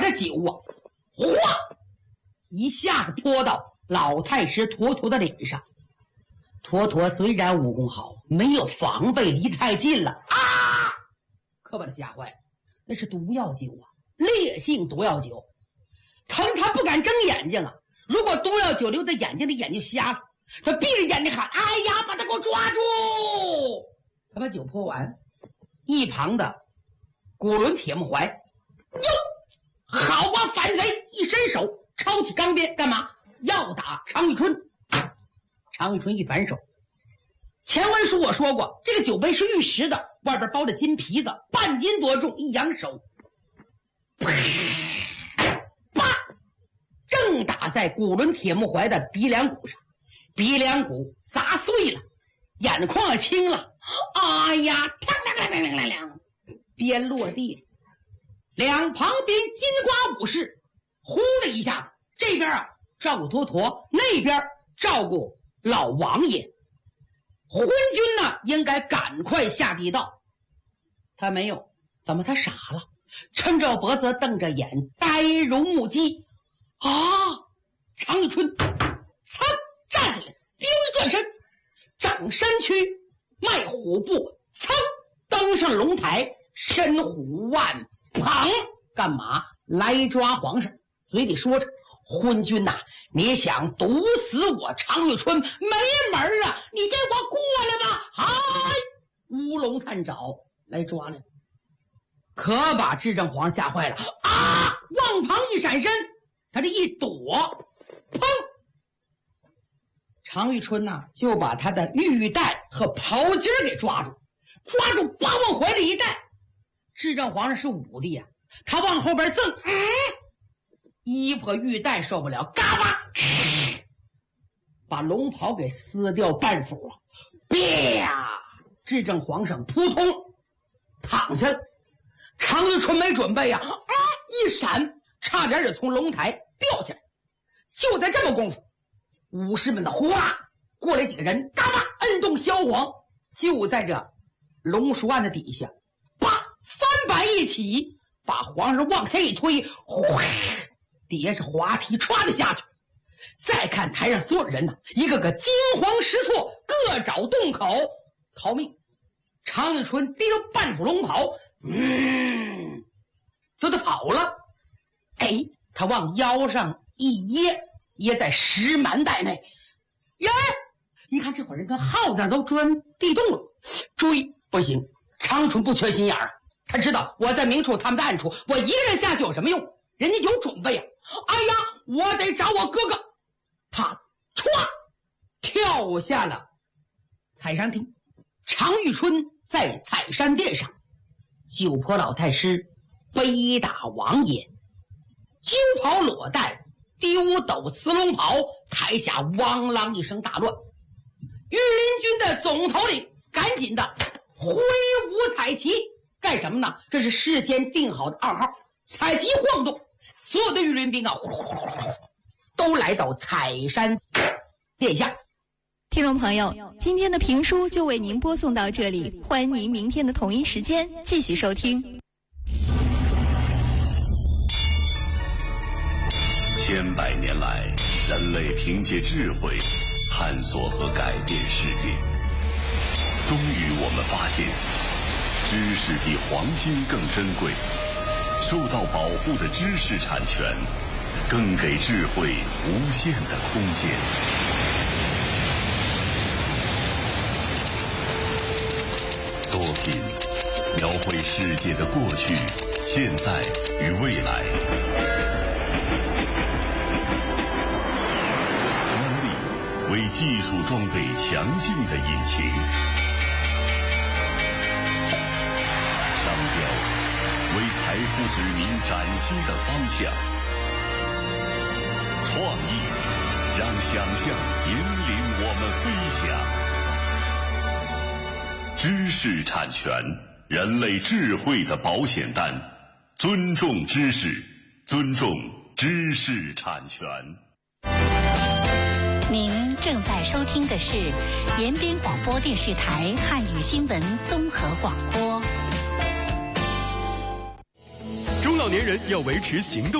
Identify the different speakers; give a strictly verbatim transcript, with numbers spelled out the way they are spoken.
Speaker 1: 的酒啊，哗，一下子泼到老太师坨坨的脸上。坨坨虽然武功好，没有防备，离太近了啊，可把他吓坏了。那是毒药酒啊，烈性毒药酒，疼他不敢睁眼睛啊。如果毒药酒流在眼睛里，眼睛瞎了。他闭着眼睛喊：哎呀，把他给我抓住！他把酒泼完，一旁的古伦铁木怀哟，好啊，反贼！一伸手抄起钢鞭，干嘛？要打常遇春。常遇春一反手，前文书我说过，这个酒杯是玉石的，外边包着金皮子，半斤多重。一扬手，啪，正打在古伦铁木怀的鼻梁骨上，鼻梁骨砸碎了，眼眶青了。哎呀，鞭落地，两旁边金瓜武士呼的一下，这边啊照顾坨坨，那边照顾老王爷。昏君呢应该赶快下地道，他没有，怎么他傻了？抻着脖子瞪着眼，呆如木鸡。啊！常遇春噌站起来，溜一转身，掌山区迈虎步，噌登上龙台，身虎万旁，干嘛？来抓皇上。嘴里说着：昏君呐、啊，你想毒死我常遇春，没门啊！你给我过来吧！嗨，乌龙探爪来抓来了，可把至正皇上吓坏了啊！往旁一闪身，他这一躲，砰！常遇春呐，就把他的玉带和袍襟给抓住，抓住，叭往怀里一带。至正皇上是武帝呀、啊，他往后边赠，哎，衣服和玉带受不了，嘎巴，把龙袍给撕掉半幅啊！啪！至正皇上扑通躺下了。常遇春没准备呀、啊，啊，一闪，差点也从龙台掉下来。就在这么功夫，武士们的哗过来几个人，嘎巴摁动萧皇，就在这龙书案的底下，叭翻板一起，把皇上往下一推，哗，底下是滑梯歘的下去。再看台上所有人呢，一个个惊慌失措，各找洞口逃命。常遇春提着半副龙袍，嗯，就他跑了。哎，他往腰上一掖，掖在石蛮带内。耶！一看这伙人跟耗子都钻地洞了，追不行。常遇春不缺心眼儿，他知道我在明处，他们在暗处，我一个人下去有什么用？人家有准备啊！哎呀，我得找我哥哥。他歘跳下了采山亭。常遇春在采山殿上，九婆老太师背打王爷，揪袍裸带，丢斗撕龙袍，台下汪啷一声大乱。御林军的总头领赶紧的挥舞彩旗，干什么呢？这是事先定好的暗号。彩旗晃动，所有的御林兵啊，呼呼呼呼都来到采山殿下。
Speaker 2: 听众朋友，今天的评书就为您播送到这里，欢迎您明天的同一时间继续收听。
Speaker 3: 千百年来，人类凭借智慧探索和改变世界，终于我们发现，知识比黄金更珍贵，受到保护的知识产权更给智慧无限的空间。作品描绘世界的过去、现在与未来，专利为技术装备强劲的引擎，商标为财富指明崭新的方向，创意让想象引领我们飞翔。知识产权，人类智慧的保险单。尊重知识，尊重知识产权。
Speaker 4: 您正在收听的是延边广播电视台汉语新闻综合广播。
Speaker 5: 中老年人要维持行动